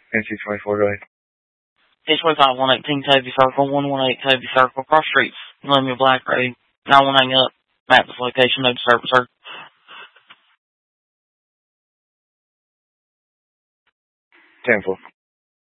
NC-24, go ahead. H25 118 Toby Circle, 118 Toby Circle, cross streets, Columbia Black Road, 918 up, map this location, no disturbance, sir. 10-4.